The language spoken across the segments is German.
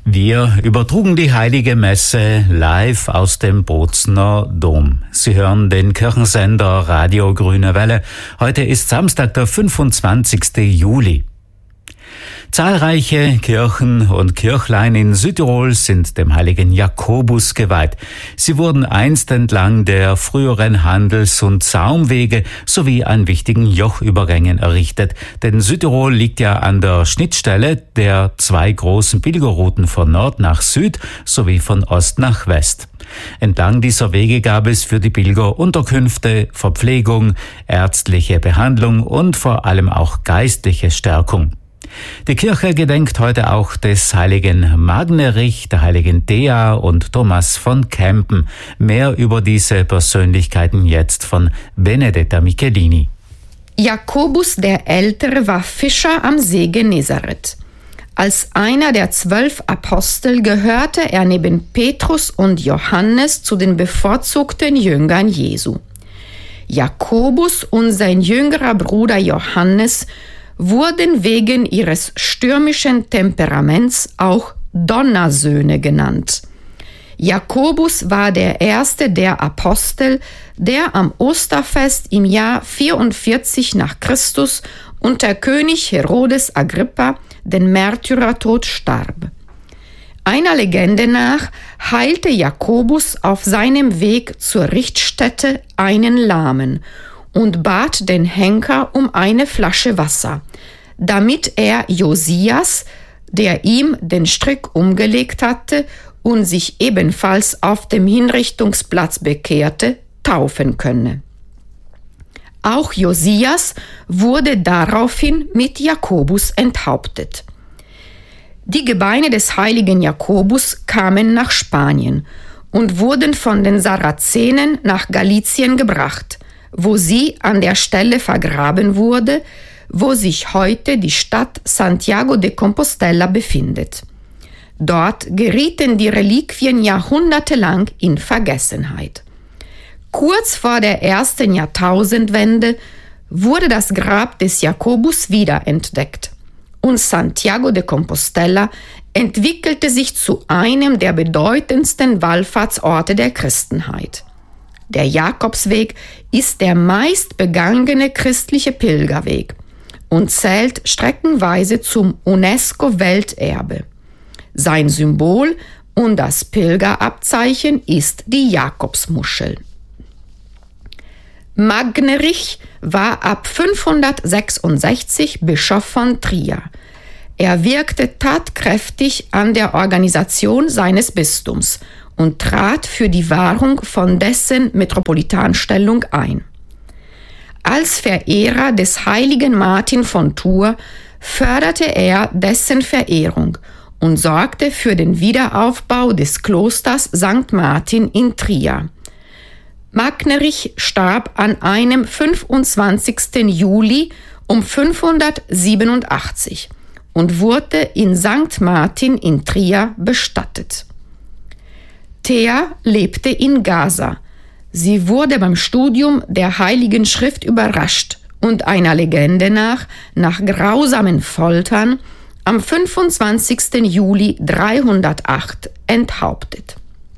Wir übertrugen die Heilige Messe live aus dem Bozener Dom. Sie hören den Kirchensender Radio Grüne Welle. Heute ist Samstag, der 25. Juli. Zahlreiche Kirchen und Kirchlein in Südtirol sind dem heiligen Jakobus geweiht. Sie wurden einst entlang der früheren Handels- und Saumwege sowie an wichtigen Jochübergängen errichtet. Denn Südtirol liegt ja an der Schnittstelle der zwei großen Pilgerrouten von Nord nach Süd sowie von Ost nach West. Entlang dieser Wege gab es für die Pilger Unterkünfte, Verpflegung, ärztliche Behandlung und vor allem auch geistliche Stärkung. Die Kirche gedenkt heute auch des heiligen Magnerich, der heiligen Thea und Thomas von Kempen. Mehr über diese Persönlichkeiten jetzt von Benedetta Michelini. Jakobus der Ältere war Fischer am See Genezareth. Als einer der 12 Apostel gehörte er neben Petrus und Johannes zu den bevorzugten Jüngern Jesu. Jakobus und sein jüngerer Bruder Johannes wurden wegen ihres stürmischen Temperaments auch Donnersöhne genannt. Jakobus war der erste der Apostel, der am Osterfest im Jahr 44 nach Christus unter König Herodes Agrippa den Märtyrertod starb. Einer Legende nach heilte Jakobus auf seinem Weg zur Richtstätte einen Lahmen und bat den Henker um eine Flasche Wasser, damit er Josias, der ihm den Strick umgelegt hatte und sich ebenfalls auf dem Hinrichtungsplatz bekehrte, taufen könne. Auch Josias wurde daraufhin mit Jakobus enthauptet. Die Gebeine des heiligen Jakobus kamen nach Spanien und wurden von den Sarazenen nach Galizien gebracht, wo sie an der Stelle vergraben wurde, wo sich heute die Stadt Santiago de Compostela befindet. Dort gerieten die Reliquien jahrhundertelang in Vergessenheit. Kurz vor der ersten Jahrtausendwende wurde das Grab des Jakobus wiederentdeckt und Santiago de Compostela entwickelte sich zu einem der bedeutendsten Wallfahrtsorte der Christenheit. Der Jakobsweg ist der meist begangene christliche Pilgerweg und zählt streckenweise zum UNESCO-Welterbe. Sein Symbol und das Pilgerabzeichen ist die Jakobsmuschel. Magnerich war ab 566 Bischof von Trier. Er wirkte tatkräftig an der Organisation seines Bistums und trat für die Wahrung von dessen Metropolitanstellung ein. Als Verehrer des heiligen Martin von Tours förderte er dessen Verehrung und sorgte für den Wiederaufbau des Klosters St. Martin in Trier. Magnerich starb an einem 25. Juli um 587 und wurde in St. Martin in Trier bestattet. Thea lebte in Gaza. Sie wurde beim Studium der Heiligen Schrift überrascht und einer Legende nach grausamen Foltern am 25. Juli 308 enthauptet.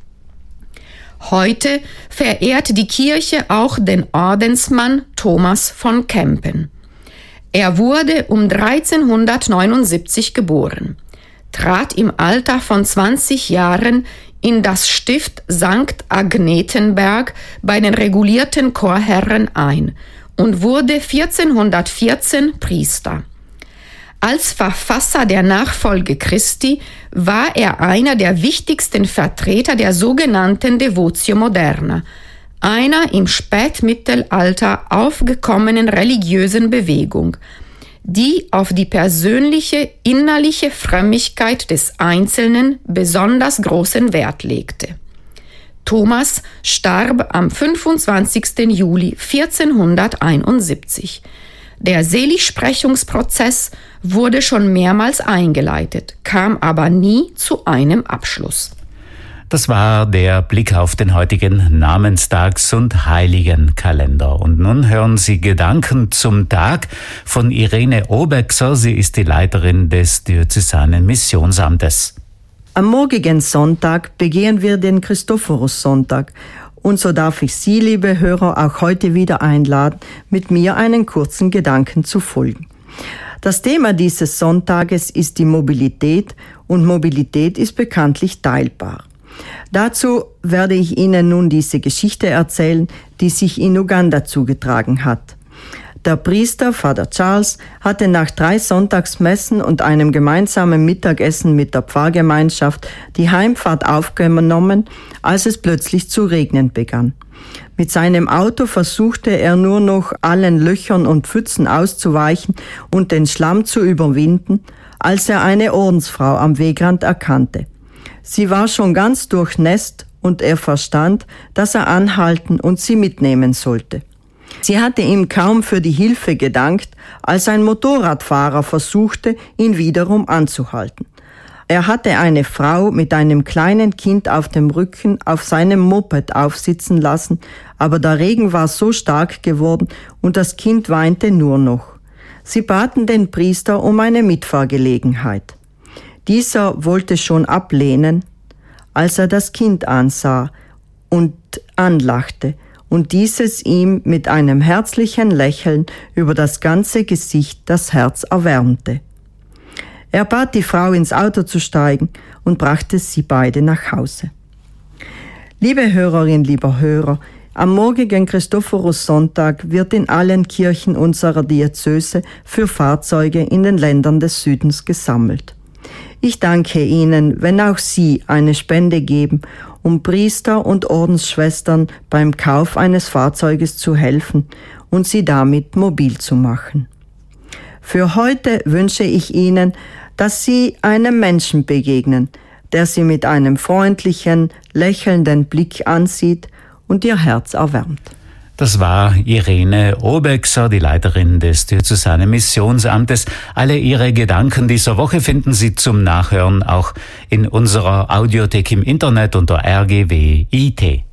Heute verehrt die Kirche auch den Ordensmann Thomas von Kempen. Er wurde um 1379 geboren, trat im Alter von 20 Jahren in das Stift St. Agnetenberg bei den regulierten Chorherren ein und wurde 1414 Priester. Als Verfasser der Nachfolge Christi war er einer der wichtigsten Vertreter der sogenannten Devotio Moderna, einer im Spätmittelalter aufgekommenen religiösen Bewegung, die auf die persönliche innerliche Frömmigkeit des Einzelnen besonders großen Wert legte. Thomas starb am 25. Juli 1471. Der Seligsprechungsprozess wurde schon mehrmals eingeleitet, kam aber nie zu einem Abschluss. Das war der Blick auf den heutigen Namenstags- und Heiligenkalender. Und nun hören Sie Gedanken zum Tag von Irene Obexer. Sie ist die Leiterin des Diözesanen Missionsamtes. Am morgigen Sonntag begehen wir den Christophorus-Sonntag. Und so darf ich Sie, liebe Hörer, auch heute wieder einladen, mit mir einen kurzen Gedanken zu folgen. Das Thema dieses Sonntages ist die Mobilität und Mobilität ist bekanntlich teilbar. Dazu werde ich Ihnen nun diese Geschichte erzählen, die sich in Uganda zugetragen hat. Der Priester, Vater Charles, hatte nach 3 Sonntagsmessen und einem gemeinsamen Mittagessen mit der Pfarrgemeinschaft die Heimfahrt aufgenommen, als es plötzlich zu regnen begann. Mit seinem Auto versuchte er nur noch allen Löchern und Pfützen auszuweichen und den Schlamm zu überwinden, als er eine Ordensfrau am Wegrand erkannte. Sie war schon ganz durchnässt und er verstand, dass er anhalten und sie mitnehmen sollte. Sie hatte ihm kaum für die Hilfe gedankt, als ein Motorradfahrer versuchte, ihn wiederum anzuhalten. Er hatte eine Frau mit einem kleinen Kind auf dem Rücken auf seinem Moped aufsitzen lassen, aber der Regen war so stark geworden und das Kind weinte nur noch. Sie baten den Priester um eine Mitfahrgelegenheit. Dieser wollte schon ablehnen, als er das Kind ansah und anlachte und dieses ihm mit einem herzlichen Lächeln über das ganze Gesicht das Herz erwärmte. Er bat die Frau, ins Auto zu steigen und brachte sie beide nach Hause. Liebe Hörerin, lieber Hörer, am morgigen Christophorus-Sonntag wird in allen Kirchen unserer Diözese für Fahrzeuge in den Ländern des Südens gesammelt. Ich danke Ihnen, wenn auch Sie eine Spende geben, um Priester und Ordensschwestern beim Kauf eines Fahrzeuges zu helfen und sie damit mobil zu machen. Für heute wünsche ich Ihnen, dass Sie einem Menschen begegnen, der Sie mit einem freundlichen, lächelnden Blick ansieht und Ihr Herz erwärmt. Das war Irene Obexer, die Leiterin des Diözesanen Missionsamtes. Alle ihre Gedanken dieser Woche finden Sie zum Nachhören auch in unserer Audiothek im Internet unter rgw.it.